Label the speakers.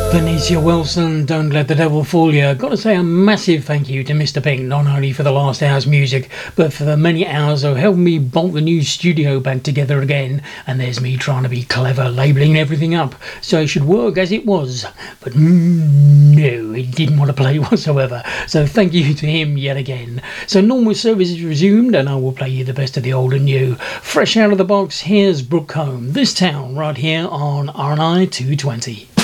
Speaker 1: Vanicia Wilson, Don't Let the Devil Fool You. Got to say a massive thank you to Mr. Pink, not only for the last hour's music, but for the many hours of helping me bolt the new studio back together again. And there's me trying to be clever, labelling everything up so it should work as it was. But no, he didn't want to play whatsoever. So thank you to him yet again. So normal service is resumed, and I will play you the best of the old and new. Fresh out of the box, here's Brooke Combe, This Town, right here on RNI 220.